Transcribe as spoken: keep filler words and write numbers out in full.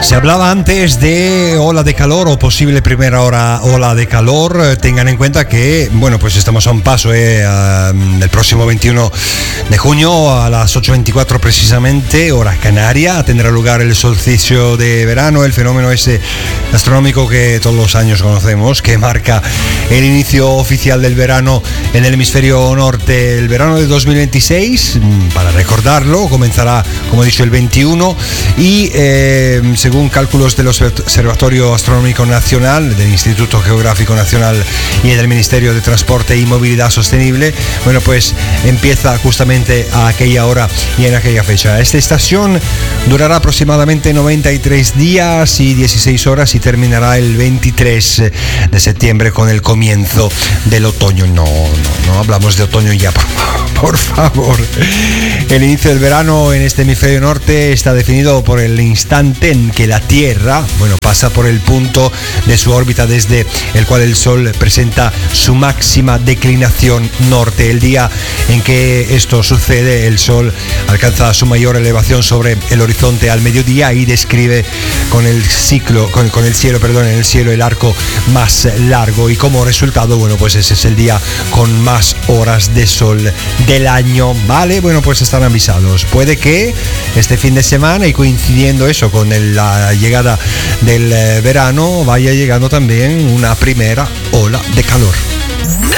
Se hablaba antes de ola de calor o posible primera hora ola de calor. Tengan en cuenta que, bueno, pues estamos a un paso eh, del próximo veintiuno de junio a las ocho veinticuatro precisamente, hora canaria, tendrá lugar el solsticio de verano, el fenómeno ese astronómico que todos los años conocemos, que marca el inicio oficial del verano en el hemisferio norte. El verano de dos mil veintiséis, para recordarlo, comenzará, como he dicho, el veintiuno y eh, según cálculos del Observatorio Astronómico Nacional, del Instituto Geográfico Nacional y del Ministerio de Transporte y Movilidad Sostenible, bueno, pues empieza justamente a aquella hora y en aquella fecha. Esta estación durará aproximadamente noventa y tres días y dieciséis horas y terminará el veintitrés de septiembre con el comienzo del otoño. No, no, no hablamos de otoño ya, por, por favor. El inicio del verano en este hemisferio norte está definido por el instante en que la Tierra, bueno, pasa por el punto de su órbita desde el cual el Sol presenta su máxima declinación norte. El día en que esto sucede, el Sol alcanza su mayor elevación sobre el horizonte al mediodía y describe con el ciclo, con, con el cielo, perdón, en el cielo el arco más largo, y como resultado, bueno, pues ese es el día con más horas de sol del año, ¿vale? Bueno, pues están avisados. Puede que este fin de semana, y coincidiendo eso con el, la llegada del verano, vaya llegando también una primera ola de calor.